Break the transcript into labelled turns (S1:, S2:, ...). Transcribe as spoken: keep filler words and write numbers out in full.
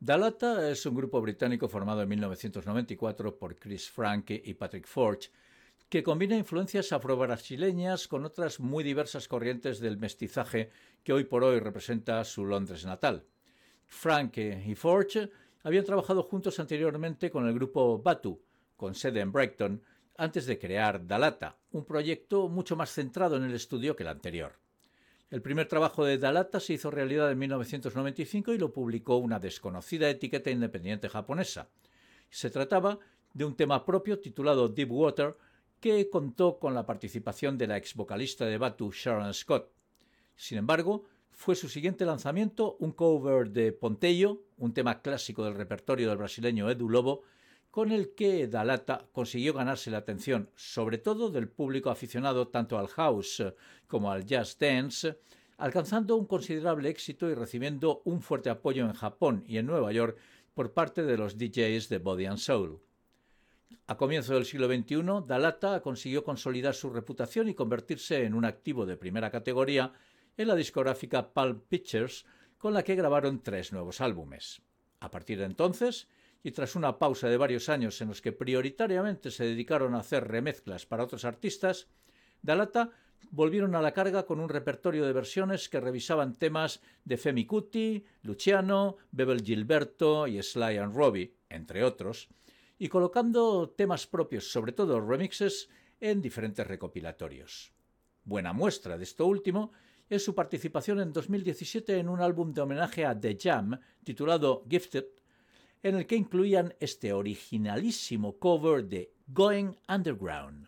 S1: Dalata es un grupo británico formado en mil novecientos noventa y cuatro por Chris Franke y Patrick Forge, que combina influencias afro-brasileñas con otras muy diversas corrientes del mestizaje que hoy por hoy representa su Londres natal. Franke y Forge habían trabajado juntos anteriormente con el grupo Batu, con sede en Brighton, antes de crear Dalata, un proyecto mucho más centrado en el estudio que el anterior. El primer trabajo de Dalata se hizo realidad en mil novecientos noventa y cinco y lo publicó una desconocida etiqueta independiente japonesa. Se trataba de un tema propio titulado Deep Water, que contó con la participación de la ex vocalista de Batu, Sharon Scott. Sin embargo, fue su siguiente lanzamiento un cover de Ponteio, un tema clásico del repertorio del brasileño Edu Lobo, con el que Dalata consiguió ganarse la atención, sobre todo del público aficionado tanto al house como al jazz dance, alcanzando un considerable éxito y recibiendo un fuerte apoyo en Japón y en Nueva York por parte de los D Js de Body and Soul. A comienzos del siglo veintiuno, Dalata consiguió consolidar su reputación y convertirse en un activo de primera categoría en la discográfica Palm Pictures, con la que grabaron tres nuevos álbumes. A partir de entonces, y tras una pausa de varios años en los que prioritariamente se dedicaron a hacer remezclas para otros artistas, Dalata volvieron a la carga con un repertorio de versiones que revisaban temas de Femi Kuti, Luciano, Bebel Gilberto y Sly and Robbie, entre otros, y colocando temas propios, sobre todo remixes, en diferentes recopilatorios. Buena muestra de esto último es su participación en dos mil diecisiete en un álbum de homenaje a The Jam titulado Gifted, en el que incluían este originalísimo cover de Going Underground.